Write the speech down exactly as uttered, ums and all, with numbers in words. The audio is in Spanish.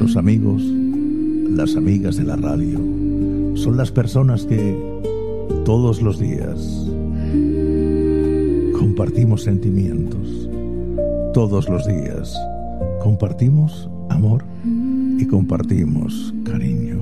Los amigos, las amigas de la radio, son las personas que todos los días compartimos sentimientos, todos los días compartimos amor y compartimos cariño.